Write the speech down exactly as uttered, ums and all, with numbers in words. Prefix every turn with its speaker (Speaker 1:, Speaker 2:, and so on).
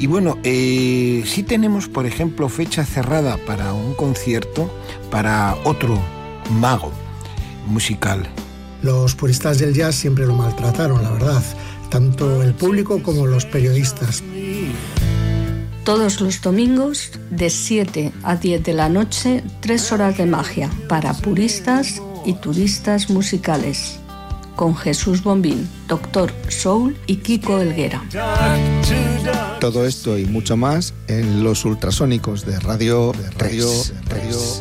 Speaker 1: Y bueno, eh, sí tenemos, por ejemplo, fecha cerrada para un concierto para otro mago musical.
Speaker 2: Los puristas del jazz siempre lo maltrataron, la verdad, tanto el público como los periodistas.
Speaker 3: Todos los domingos, de siete a diez de la noche, tres horas de magia para puristas y turistas musicales. Con Jesús Bombín, Doctor Soul y Kiko Helguera.
Speaker 4: Todo esto y mucho más en Los Ultrasónicos de Radio, de Radio, Radio.